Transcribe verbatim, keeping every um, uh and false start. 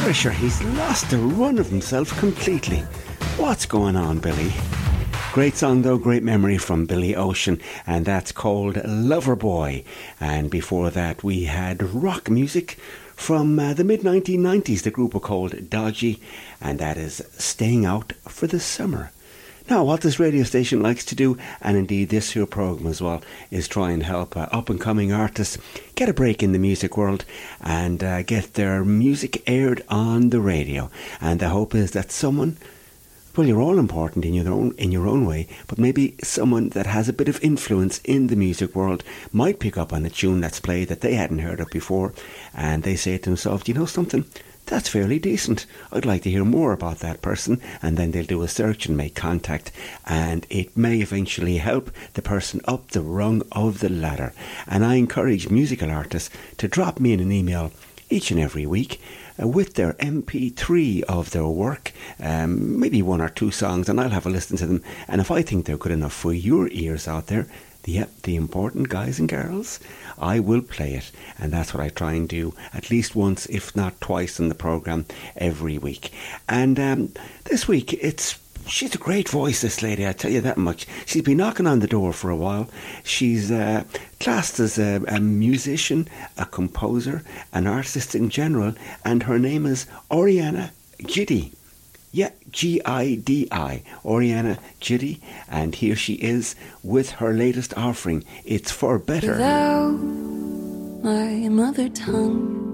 Sure, he's lost the run of himself completely. What's going on, Billy? Great song though, great memory from Billy Ocean, and that's called Loverboy. And before that we had rock music from uh, the mid nineteen nineties. The group were called Dodgy, and that is Staying Out for the Summer. Now, what this radio station likes to do, and indeed this here programme as well, is try and help uh, up-and-coming artists get a break in the music world and uh, get their music aired on the radio. And the hope is that someone, well, you're all important in your own in your own way, but maybe someone that has a bit of influence in the music world might pick up on a tune that's played that they hadn't heard of before, and they say to themselves, do you know something? That's fairly decent. I'd like to hear more about that person. And then they'll do a search and make contact, and it may eventually help the person up the rung of the ladder. And I encourage musical artists to drop me in an email each and every week uh, with their M P three of their work, um, maybe one or two songs, and I'll have a listen to them. And if I think they're good enough for your ears out there, yep, the important guys and girls, I will play it. And that's what I try and do at least once, if not twice, in the programme every week. And um, this week, it's she's a great voice, this lady, I tell you that much. She's been knocking on the door for a while. She's uh, classed as a, a musician, a composer, an artist in general, and her name is Oriana Gidi. Yeah, G I D I, Oriana Gidi, and here she is with her latest offering. It's For Better. Without my mother tongue,